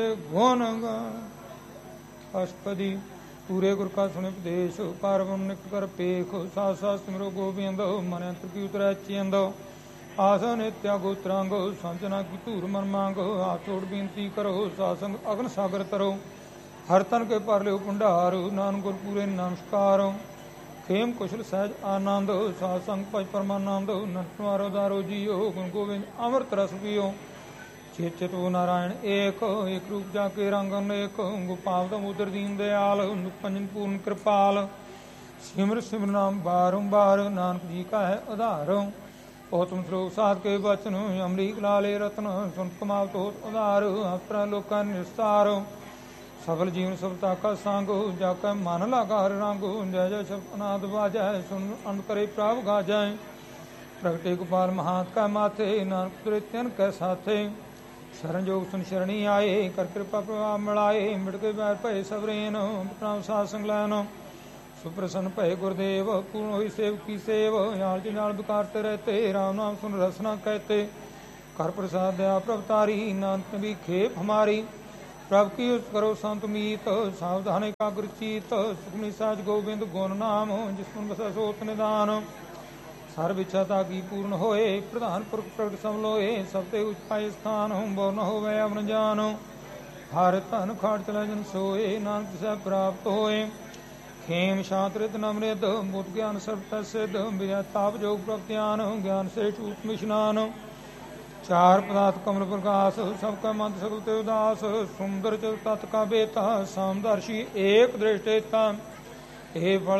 ਗੁਣ ਗਾਣ ਅਸ਼ਟਪਦੀ ਪੂਰੇ ਗੁਰ ਕਾ ਸੁਣੇ ਉਪਦੇਸ਼ ਪਰਮ ਨਿਕ ਕਰ ਪੇਖ ਸਾਸ ਸਾਸ ਸਿਮਰੋ ਗੋਬਿੰਦ ਮਨ ਅੰਤਰ ਕੀ ਉਤਰੈ ਚਿੰਦ ਆਸ ਨਿਤਿਆ ਗੋਤਰੰਗ ਸੰਜਨਾ ਕੀ ਧੂਰ ਮਨ ਮੰਗ ਹਾਥ ਜੋੜ ਬੇਨਤੀ ਕਰੋ ਸਾਸੰਗ ਅਗਨ ਸਾਗਰ ਤਰੋ ਹਰ ਤਨ ਕੇ ਪਰ ਲਿਓ ਭੰਡਾਰ ਨਾਨਕ ਗੁਰ ਪੂਰੇ ਨਮਸਕਾਰ ਖੇਮ ਕੁਸ਼ਲ ਸਹਿਜ ਆਨੰਦ ਸਾਧ ਸੰਗ ਭਜ ਪਰਮਾਨੰਦ ਨਟਵਾਰੋ ਦਾਰੋ ਜੀਓ ਗੁਣ ਗੋਬਿੰਦ ਅੰਮ੍ਰਿਤ ਰਸ ਪੀਓ ਚਿਤ ਚਿਤੋ ਨਾਰਾਇਣ ਏਕ ਏਕ ਰੂਪ ਜਾ ਕੇ ਰੰਗ ਅਨੇਕ ਗੋਪਾਲ ਦਾ ਮੁਦਰ ਦੀਨ ਦਿਆਲ ਪੰਜਨ ਪੂਰਨ ਕਿਰਪਾਲ ਸਿਮਰ ਸਿਮਰ ਨਾਮ ਬਾਰੰਬਾਰ ਨਾਨਕ ਜੀ ਕਾ ਹੈ ਆਧਾਰ ਉਤਮ ਸਰੂਪ ਸਾਧ ਕੇ ਬਚਨ ਅਮਰੀਕ ਲਾਲੇ ਰਤਨ ਸੁਨ ਕਮਾਲ ਤੋਤ ਉਧਾਰ ਆਪਰਾ ਲੋਕਾਂ ਨਿਸਤਾਰ ਸਗਲ ਜੀਵਨ ਸਭਤਾ ਕਾ ਸੰਗ ਜਾ ਕੇ ਮਨ ਲਾਗਾ ਹਰ ਰੰਗ ਜੈ ਜੈ ਸ਼ਬਦ ਅਨਾਦ ਬਾਜੈ ਸੁਨ ਅੰਤ ਕਰੇ ਪ੍ਰਭ ਗਾਜੈ ਪ੍ਰਗਟੇ ਗੋਪਾਲ ਮਹਾਤ ਕਾ ਮਾਥੇ ਨਾਨਕ ਤੁਰੇ ਤਿਨ ਕੈ ਸਾਥੇ ਸ਼ਰਨ ਜੋਗ ਸੁਨ ਸ਼ਰਣੀ ਆਏ ਕਰ ਕਿਰਪਾ ਪ੍ਰਭਾਵ ਮਿਲਾਏ ਮਿਟ ਕੇ ਬੈਰ ਭਏ ਸਵਰੇਨ ਪ੍ਰਣਾਮ ਸਾਧ ਸੰਗ ਲੈਨ ਸੁਪ੍ਰਸੰਨ ਭਏ ਗੁਰਦੇਵ ਪੂਰਨ ਹੋਈ ਸੇਵ ਕੀ ਸੇਵ ਨਾਲ ਜੀ ਨਾਲ ਵਿਕਾਰਤੇ ਰਹਤੇ ਰਾਮ ਨਾਮ ਸੁਨ ਰਸਨਾ ਕਹਤੇ ਕਰ ਪ੍ਰਸਾਦ ਦਇਆ ਪ੍ਰਭ ਤਾਰੀ ਨਾਨਕ ਵੀ ਖੇਪ ਹਮਾਰੀ ਪ੍ਰਭ ਕੀ ਉਸ ਕਰੋ ਸੰਤ ਮੀਤ ਸਾਵਧਾਨ ਇਕਾਗਰ ਚੀਤ ਸੁਖਮਨੀ ਸਾਜ ਗੋਬਿੰਦ ਗੁਣ ਨਾਮ ਜਿਸ ਮਨ ਵਸੈ ਸੋਤ ਨਿਦਾਨ ਸਰਬ ਇੱਛਾ ਤਾ ਕੀ ਪੂਰਨ ਹੋਏ ਪ੍ਰਧਾਨ ਪੁਰਖ ਪ੍ਰਗਟ ਸਮਲੋਏ ਸਭ ਤੇ ਉਚਾਈ ਸਥਾਨ ਬੋ ਨ ਹੋਵੇ ਅਵਨ ਜਾਨ ਹਰ ਧਨ ਖਾਟ ਚਲਾ ਜਨ ਸੋਏ ਨਾਨਕ ਸਹਿ ਪ੍ਰਾਪਤ ਹੋਏ ਖੇਮ ਸ਼ਾਂਤ ਰਿਤ ਨਮਰਿਤ ਬੁੱਧ ਗਿਆਨ ਸਰਬ ਤੈ ਸਿਧ ਬਿਰਯ ਤਾਪ ਜੋਗ ਪ੍ਰਗਟਿਆਨ ਗਿਆਨ ਸੇ ਟੂਟ ਮਿਸ਼ਨਾਨ ਚਾਰ ਪਦਾਰਥ ਕਮਲ ਪ੍ਰਕਾਸ਼ ਸਭ ਕਾ ਮੰਤ ਸਗਲ ਤੇ ਉਦਾਸ ਸੁੰਦਰ ਚਲ ਤਤ ਕਾ ਬੇਤਾ ਸਮਦਰਸ਼ੀ ਏਕ ਦ੍ਰਿਸ਼ਟੇਤਾ ਇਹ ਫਲ